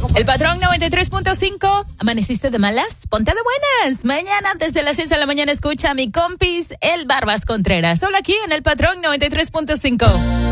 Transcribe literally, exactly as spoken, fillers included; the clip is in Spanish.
El Patrón noventa y tres punto cinco. ¿Amaneciste de malas? Ponte de buenas. Mañana desde las seis de la mañana escucha a mi compis, el Barbas Contreras. Solo aquí en el Patrón noventa y tres punto cinco.